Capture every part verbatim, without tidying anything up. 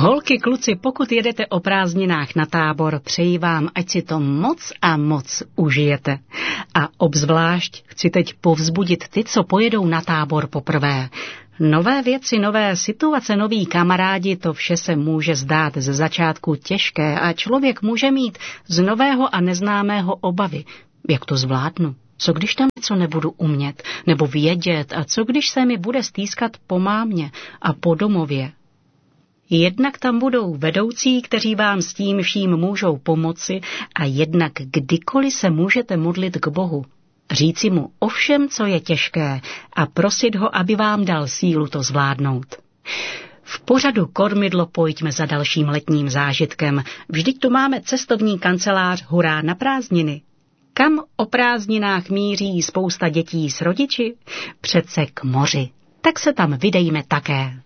Holky, kluci, pokud jedete o prázdninách na tábor, přeji vám, ať si to moc a moc užijete. A obzvlášť chci teď povzbudit ty, co pojedou na tábor poprvé. Nové věci, nové situace, noví kamarádi, to vše se může zdát ze začátku těžké a člověk může mít z nového a neznámého obavy. Jak to zvládnu? Co když tam něco nebudu umět nebo vědět a co když se mi bude stýskat po mámě a po domově? Jednak tam budou vedoucí, kteří vám s tím vším můžou pomoci a jednak kdykoliv se můžete modlit k Bohu. Říci mu o všem, co je těžké a prosit ho, aby vám dal sílu to zvládnout. V pořadu Kormidlo pojďme za dalším letním zážitkem. Vždyť tu máme cestovní kancelář Hurá na prázdniny. Kam o prázdninách míří spousta dětí s rodiči? Přece k moři. Tak se tam vydejme také.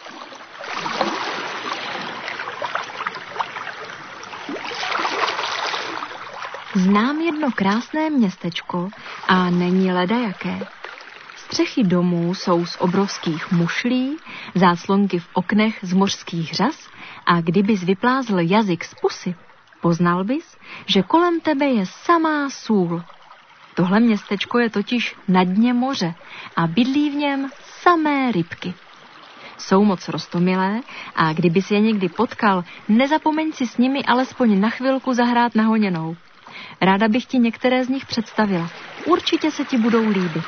Znám jedno krásné městečko a není ledajaké. Střechy domů jsou z obrovských mušlí, záclonky v oknech z mořských řas a kdybys vyplázl jazyk z pusy, poznal bys, že kolem tebe je samá sůl. Tohle městečko je totiž na dně moře a bydlí v něm samé rybky. Jsou moc roztomilé a kdybys je někdy potkal, nezapomeň si s nimi alespoň na chvilku zahrát na honěnou. Ráda bych ti některé z nich představila. Určitě se ti budou líbit.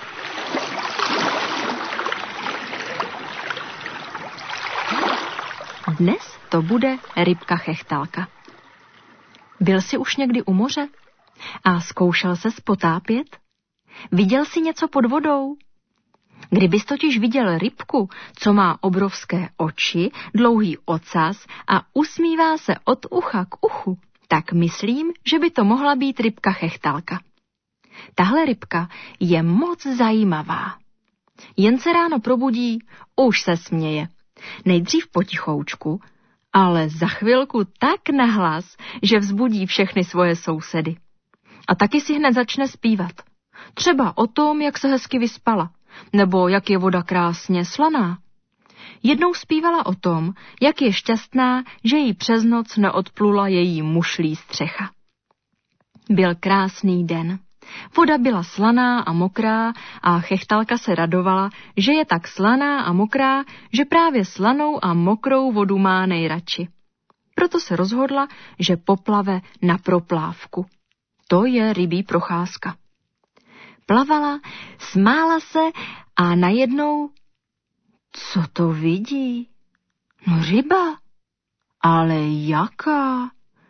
Dnes to bude rybka chechtalka. Byl jsi už někdy u moře? A zkoušel ses potápět? Viděl jsi něco pod vodou? Kdybys totiž viděl rybku, co má obrovské oči, dlouhý ocas a usmívá se od ucha k uchu, tak myslím, že by to mohla být rybka chechtalka. Tahle rybka je moc zajímavá. Jen se ráno probudí, už se směje. Nejdřív potichoučku, ale za chvilku tak nahlas, že vzbudí všechny svoje sousedy. A taky si hned začne zpívat. Třeba o tom, jak se hezky vyspala, nebo jak je voda krásně slaná. Jednou zpívala o tom, jak je šťastná, že jí přes noc neodplula její mušlí střecha. Byl krásný den. Voda byla slaná a mokrá a chechtalka se radovala, že je tak slaná a mokrá, že právě slanou a mokrou vodu má nejradši. Proto se rozhodla, že poplave na proplávku. To je rybí procházka. Plavala, smála se a najednou... Co to vidí? No ryba. Ale jaká?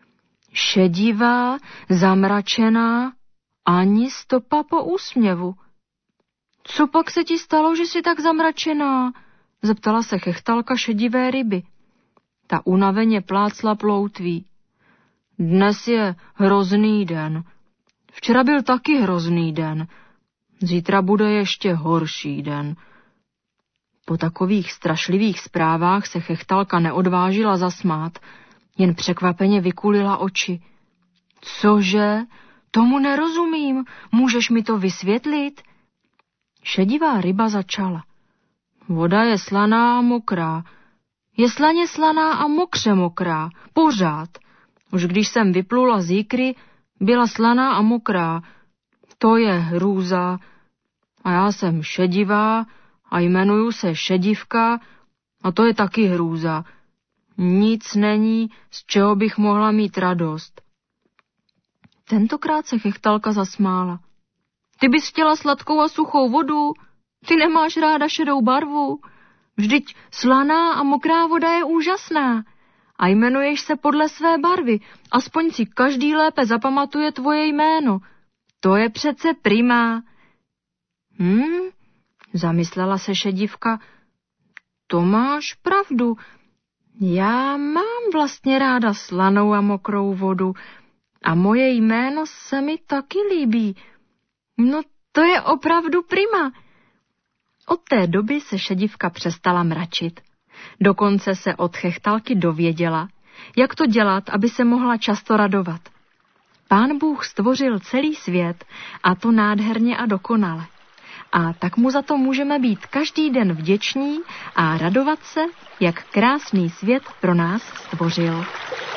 Šedivá, zamračená, ani stopa po úsměvu. Co pak se ti stalo, že jsi tak zamračená? Zeptala se chechtalka šedivé ryby. Ta unaveně plácla ploutví. Dnes je hrozný den. Včera byl taky hrozný den. Zítra bude ještě horší den. Po takových strašlivých zprávách se chechtalka neodvážila zasmát, jen překvapeně vykulila oči. Cože? Tomu nerozumím, můžeš mi to vysvětlit? Šedivá ryba začala. Voda je slaná a mokrá. Je slaně slaná a mokře mokrá, pořád. Už když jsem vyplula z jikry, byla slaná a mokrá. To je hrůza. A já jsem šedivá a jmenuju se Šedivka a to je taky hrůza. Nic není, z čeho bych mohla mít radost. Tentokrát se chechtalka zasmála. Ty bys chtěla sladkou a suchou vodu, ty nemáš ráda šedou barvu. Vždyť slaná a mokrá voda je úžasná a jmenuješ se podle své barvy, aspoň si každý lépe zapamatuje tvoje jméno. To je přece prima. Hm, zamyslela se Šedivka. To máš pravdu. Já mám vlastně ráda slanou a mokrou vodu a moje jméno se mi taky líbí. No to je opravdu prima. Od té doby se Šedivka přestala mračit. Dokonce se od chechtalky dověděla, jak to dělat, aby se mohla často radovat. Pán Bůh stvořil celý svět a to nádherně a dokonale. a tak mu za to můžeme být každý den vděční a radovat se, jak krásný svět pro nás stvořil.